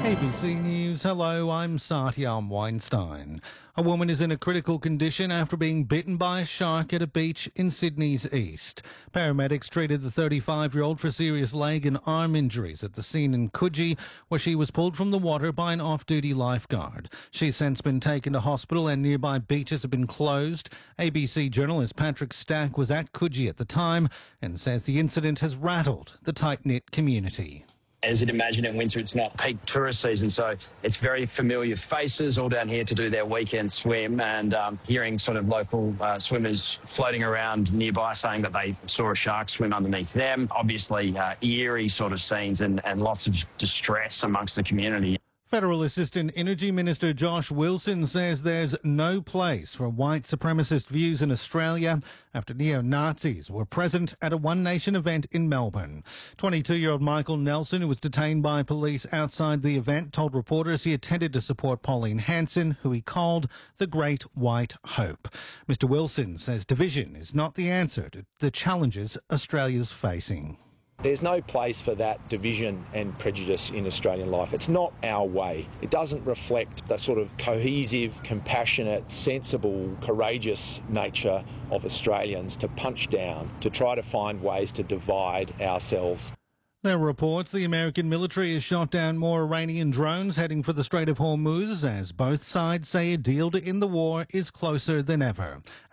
ABC News, hello, I'm Satyam Weinstein. A woman is in a critical condition after being bitten by a shark at a beach in Sydney's east. Paramedics treated the 35-year-old for serious leg and arm injuries at the scene in Coogee, where she was pulled from the water by an off-duty lifeguard. She's since been taken to hospital and nearby beaches have been closed. ABC journalist Patrick Stack was at Coogee at the time and says the incident has rattled the tight-knit community. As you'd imagine, in winter, it's not peak tourist season, so it's very familiar faces all down here to do their weekend swim, and hearing sort of local swimmers floating around nearby saying that they saw a shark swim underneath them. Obviously, eerie sort of scenes and lots of distress amongst the community. Federal Assistant Energy Minister Josh Wilson says there's no place for white supremacist views in Australia after neo-Nazis were present at a One Nation event in Melbourne. 22-year-old Michael Nelson, who was detained by police outside the event, told reporters he attended to support Pauline Hanson, who he called the Great White Hope. Mr. Wilson says division is not the answer to the challenges Australia's facing. There's no place for that division and prejudice in Australian life. It's not our way. It doesn't reflect the sort of cohesive, compassionate, sensible, courageous nature of Australians to punch down, to try to find ways to divide ourselves. There are reports the American military has shot down more Iranian drones heading for the Strait of Hormuz, as both sides say a deal to end the war is closer than ever.